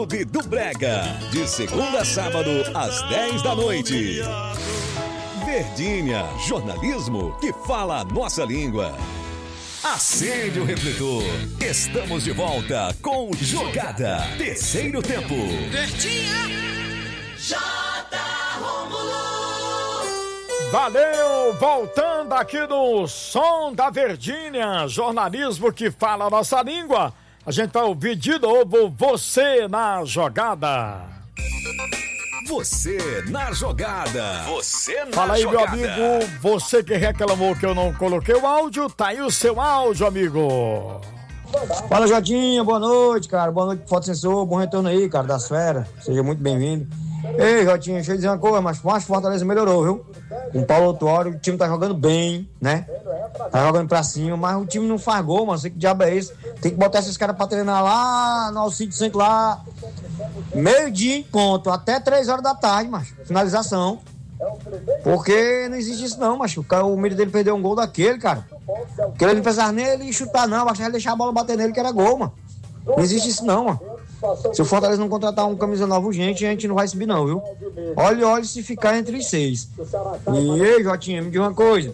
Clube do Brega, de segunda a sábado, às 10 da noite. Verdinha, jornalismo que fala a nossa língua. Acende o refletor. Estamos de volta com Jogada, terceiro tempo. Verdinha! Valeu! Voltando aqui no Som da Verdinha, jornalismo que fala a nossa língua. A gente vai ouvir de novo Você na Jogada. Você na Jogada. Você na Fala aí, Jogada. meu amigo. Você que reclamou que eu não coloquei o áudio, tá aí o seu áudio, amigo. Fala, Jotinha. Boa noite, cara. Boa noite, Foto Sensor. Bom retorno aí, cara, das feras. Seja muito bem-vindo. Ei, Jotinha, deixa eu dizer uma coisa, mas Fortaleza melhorou, viu? Com o Paulo Autuori, o time tá jogando bem, né? Tá jogando pra cima, mas o time não faz gol, mano. Sei que diabo é esse. Tem que botar esses caras pra treinar lá no Alcide Centro, lá. Meio-dia em ponto, até 3 horas da tarde, macho. Finalização. Porque não existe isso não, macho. O medo dele perder um gol daquele, cara. Porque ele não precisava nem ele chutar, não. Bastava ele deixar a bola bater nele, que era gol, mano. Não existe isso não, mano. Se o Fortaleza não contratar um camisa nova urgente, a gente não vai subir não, viu? Olha se ficar entre os 6. E aí, Jotinha, me diga uma coisa.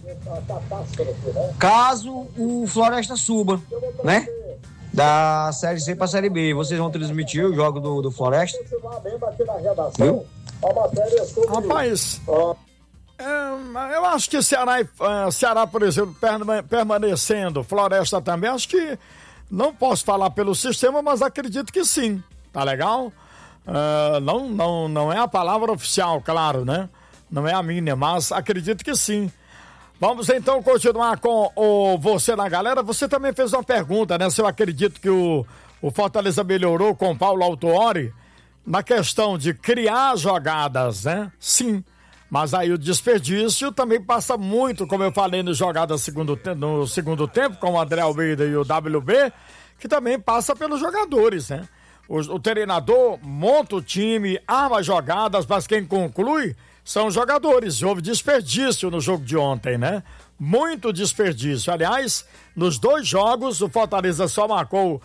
Caso o Floresta suba, né? Da Série C pra Série B, vocês vão transmitir o jogo do Floresta? Viu? Rapaz, eu acho que Ceará, por exemplo, permanecendo, Floresta também, acho que não posso falar pelo sistema, mas acredito que sim, tá legal? Não é a palavra oficial, claro, né? Não é a minha, mas acredito que sim. Vamos então continuar com o Você na Galera. Você também fez uma pergunta, né? Se eu acredito que o Fortaleza melhorou com o Paulo Autuori na questão de criar jogadas, né? Sim. Mas aí o desperdício também passa muito, como eu falei no Jogada no segundo tempo, com o André Almeida e o WB, que também passa pelos jogadores, né? O treinador monta o time, arma jogadas, mas quem conclui são os jogadores. E houve desperdício no jogo de ontem, né? Muito desperdício. Aliás, nos 2 jogos, o Fortaleza só marcou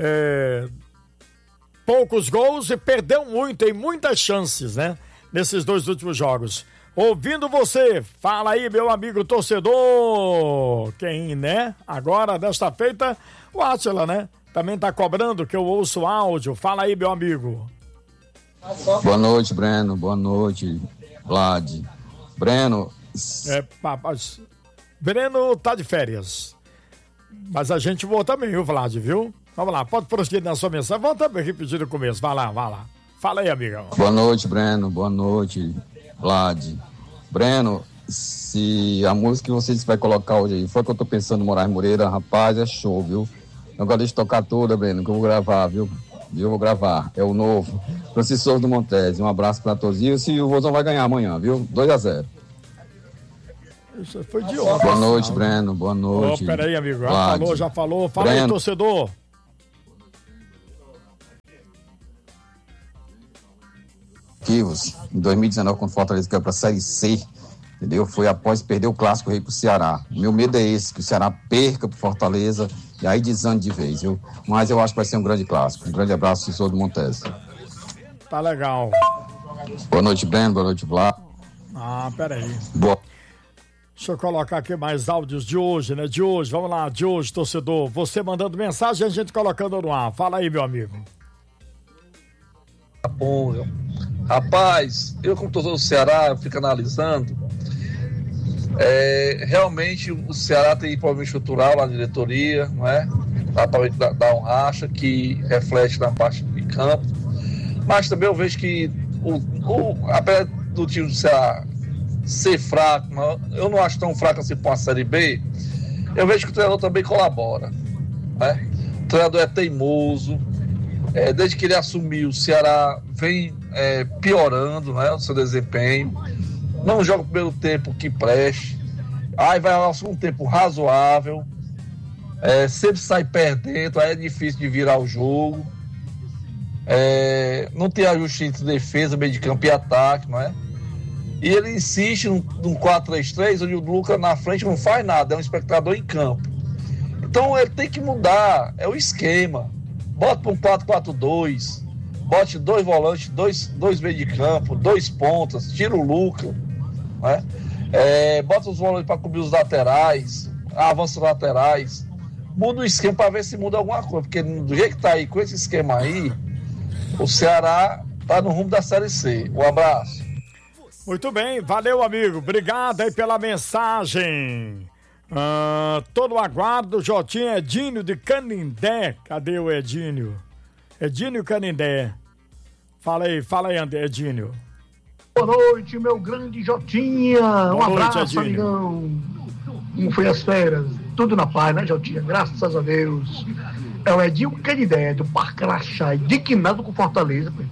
poucos gols e perdeu muito, tem muitas chances, né? Nesses 2 últimos jogos. Ouvindo você, fala aí, meu amigo torcedor. Quem, né? Agora, desta feita, o Átila, né? Também tá cobrando que eu ouço o áudio. Fala aí, meu amigo. Boa noite, Breno. Boa noite, Vlad. Breno. Rapaz, Breno tá de férias. Mas a gente voa também, viu, Vlad, viu? Vamos lá, pode prosseguir na sua mensagem. Vamos também repetir no começo. Vai lá. Fala aí, amigão. Boa noite, Breno. Boa noite, Vlad. Breno, se a música que você disse vai colocar hoje aí foi que eu tô pensando em Moraes Moreira, rapaz, é show, viu? Agora deixa eu tocar toda, Breno, que eu vou gravar, viu? Eu vou gravar, é o novo. Francisco Souza do Montese, um abraço pra todos. E o Vozão vai ganhar amanhã, viu? 2-0. Isso foi de ontem. Boa noite, Breno, boa noite. Peraí, amigo, já falou. Fala Breno. aí, torcedor. Em 2019, quando o Fortaleza caiu para a Série C, entendeu? Foi após perder o Clássico Rei pro Ceará. Meu medo é esse, que o Ceará perca pro Fortaleza e aí desande de vez, viu? Mas eu acho que vai ser um grande clássico. Um grande abraço, Cícero do Montese. Tá legal. Boa noite, Breno. Boa noite, Vlad. Peraí. Boa. Deixa eu colocar aqui mais áudios de hoje, né? De hoje, vamos lá, de hoje, torcedor. Você mandando mensagem e a gente colocando no ar. Fala aí, meu amigo. Tá bom, viu? Rapaz, eu como torcedor do Ceará, eu fico analisando. Realmente o Ceará tem problema estrutural na diretoria, não é? Dá para dar um racha que reflete na parte de campo. Mas também eu vejo que apesar do time do Ceará ser fraco, eu não acho tão fraco assim para uma Série B, eu vejo que o treinador também colabora, né? O treinador é teimoso. Desde que ele assumiu, o Ceará vem piorando, né, o seu desempenho. Não joga o primeiro tempo que preste. Aí vai ao segundo tempo razoável. Sempre sai perdendo, aí é difícil de virar o jogo. Não tem ajuste entre defesa, meio de campo e ataque, não é? E ele insiste num 4-3-3, onde o Lucas na frente não faz nada, é um espectador em campo. Então ele tem que mudar, é o esquema. Bota para um 4-4-2, bote 2 volantes, dois meio de campo, 2 pontas, tira o Luca, né? Bota os volantes para cobrir os laterais, avança laterais, muda o esquema para ver se muda alguma coisa, porque do jeito que tá aí, com esse esquema aí, o Ceará tá no rumo da Série C. Um abraço. Muito bem, valeu, amigo, obrigado aí pela mensagem. Todo o aguardo, Jotinha Edinho de Canindé. Cadê o Edinho? Edinho Canindé. Fala aí, Edinho. Boa noite, meu grande Jotinha. Um abraço, Edinho. Amigão. Como foi as férias? Tudo na paz, né, Jotinha? Graças a Deus. É o Edinho Canindé, do Parque Araxá, indignado com Fortaleza, pai.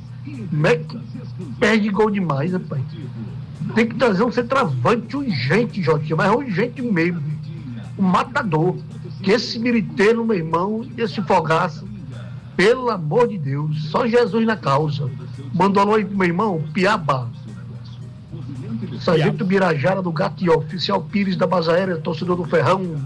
Perde gol demais, rapaz. Tem que trazer um centroavante urgente, Jotinha, mas urgente mesmo. Um matador, que esse Militeiro, meu irmão, esse Fogaça, pelo amor de Deus, só Jesus na causa. Mandou alô aí pro meu irmão, Piaba, Sargento Birajara do Gatió, Oficial Pires da Base Aérea, torcedor do Ferrão,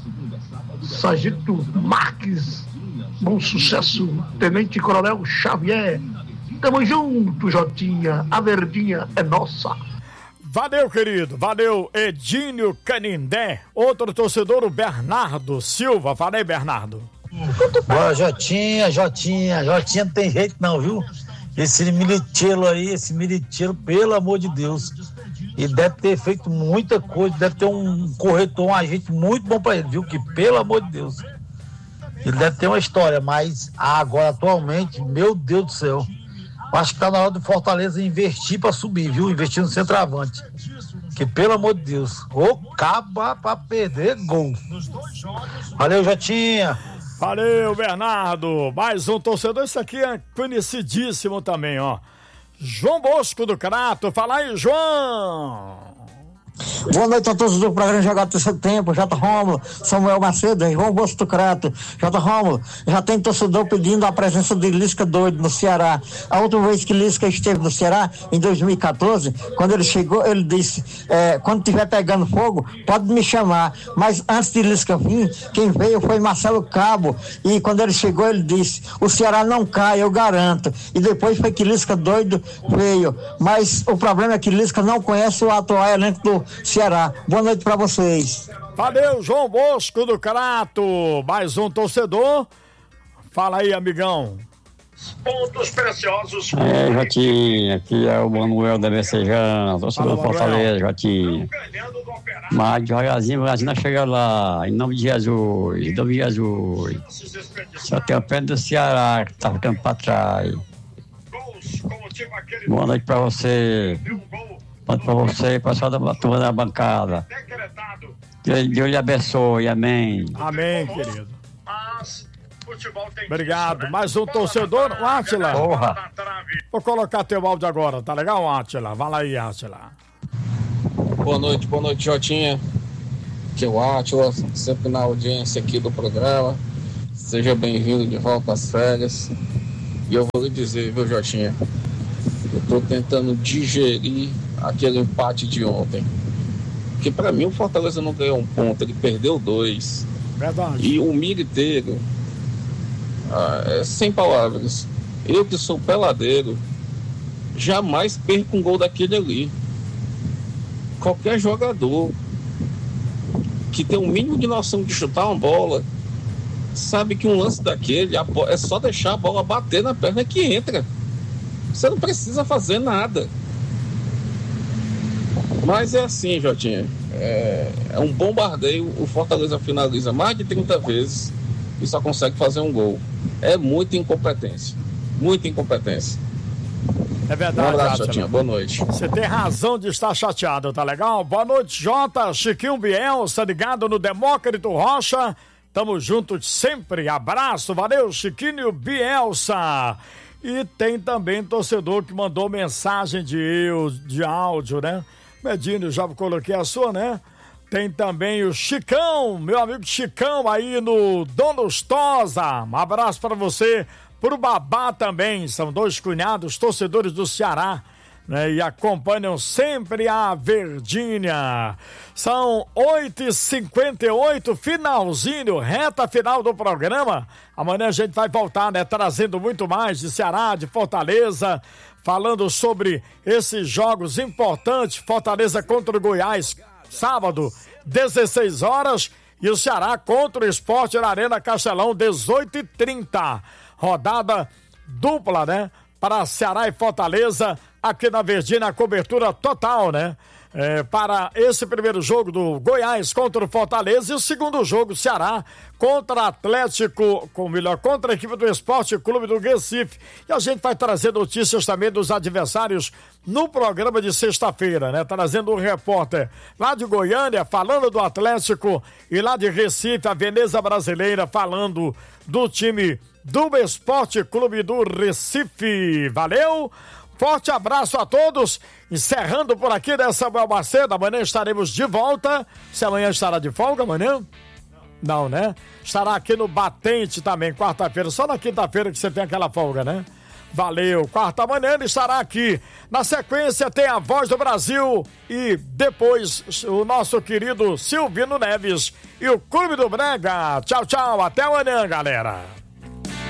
Sargento Marques, bom sucesso, Tenente Coronel Xavier, tamo junto, Jotinha, a verdinha é nossa. Valeu, querido. Valeu, Edinho Canindé. Outro torcedor, o Bernardo Silva. Fala aí, Bernardo. Boa, Jotinha não tem jeito não, viu? Esse Militeiro, pelo amor de Deus. Ele deve ter feito muita coisa, deve ter um corretor, um agente muito bom pra ele, viu? Que pelo amor de Deus. Ele deve ter uma história, mas agora, atualmente, meu Deus do céu. Acho que tá na hora do Fortaleza investir pra subir, viu? Investir no centroavante. Que pelo amor de Deus, acaba pra perder gol. Valeu, Jotinha. Valeu, Bernardo. Mais um torcedor, isso aqui é conhecidíssimo também, ó. João Bosco do Crato. Fala aí, João. Boa noite a todos do programa Jogado Terceiro Tempo, J. Rômulo, Samuel Macedo, João Bosco do Crato. J. Rômulo, já tem torcedor pedindo a presença de Lisca doido no Ceará. A outra vez que Lisca esteve no Ceará, em 2014, quando ele chegou, ele disse, quando estiver pegando fogo, pode me chamar. Mas antes de Lisca vir, quem veio foi Marcelo Cabo, e quando ele chegou, ele disse, o Ceará não cai, eu garanto. E depois foi que Lisca doido veio. Mas o problema é que Lisca não conhece o atual elenco do Ceará. Boa noite pra vocês. Valeu, João Bosco do Crato. Mais um torcedor. Fala aí, amigão. Pontos preciosos. Jotinha, aqui é o Manuel da Messejana, torcedor do Fortaleza, Jotinha. Mas devagarzinho nós chegamos lá, em nome de Jesus, Só tem o pé do Ceará que tá ficando pra trás. Boa noite pra você. Boa noite pra você, pessoal da turma da bancada. Que Deus lhe abençoe, amém. Amém, querido. Obrigado. Mais um torcedor, o Átila. Porra. Vou colocar teu áudio agora, tá legal, Átila? Vai lá aí, Átila. Boa noite, Jotinha. Que é o Átila, sempre na audiência aqui do programa. Seja bem-vindo de volta às férias. E eu vou lhe dizer, viu, Jotinha? Eu tô tentando digerir aquele empate de ontem. Porque pra mim o Fortaleza não ganhou um ponto, ele perdeu 2. Verdade. E o Militeiro, sem palavras, eu que sou peladeiro, jamais perco um gol daquele ali. Qualquer jogador que tem um mínimo de noção de chutar uma bola sabe que um lance daquele é só deixar a bola bater na perna que entra. Você não precisa fazer nada. Mas é assim, Jotinha, é um bombardeio. O Fortaleza finaliza mais de 30 vezes e só consegue fazer um gol. É muita incompetência. É verdade, um abraço, Jotinha. Boa noite. Você tem razão de estar chateado, tá legal? Boa noite, Jota, Chiquinho Bielsa, ligado no Demócrito Rocha. Tamo juntos sempre. Abraço, valeu, Chiquinho Bielsa. E tem também torcedor que mandou mensagem de áudio, né? Medinho, já coloquei a sua, né? Tem também o Chicão, meu amigo Chicão aí no Donostosa. Um abraço para você, pro Babá também. São 2 cunhados torcedores do Ceará. né? E acompanham sempre a Verdinha. São 8h58, finalzinho, reta final do programa. Amanhã a gente vai voltar, né? Trazendo muito mais de Ceará, de Fortaleza, falando sobre esses jogos importantes. Fortaleza contra o Goiás, sábado, 16 horas. E o Ceará contra o Sport na Arena Castelão, 18h30. Rodada dupla, né? Para Ceará e Fortaleza, aqui na Verdinha, a cobertura total, né? Para esse primeiro jogo do Goiás contra o Fortaleza e o segundo jogo, Ceará contra Atlético, contra a equipe do Esporte Clube do Recife. E a gente vai trazer notícias também dos adversários no programa de sexta-feira, né? Trazendo um repórter lá de Goiânia falando do Atlético e lá de Recife, a Veneza Brasileira, falando do time do Esporte Clube do Recife. Valeu! Forte abraço a todos, encerrando por aqui, né, Samuel Macedo. Amanhã estaremos de volta. Se amanhã estará de folga, amanhã? Não, né? Estará aqui no Batente também, quarta-feira. Só na quinta-feira que você tem aquela folga, né? Valeu, quarta manhã ele estará aqui. Na sequência tem a Voz do Brasil e depois o nosso querido Silvino Neves e o Clube do Brega. Tchau, tchau, até amanhã, galera.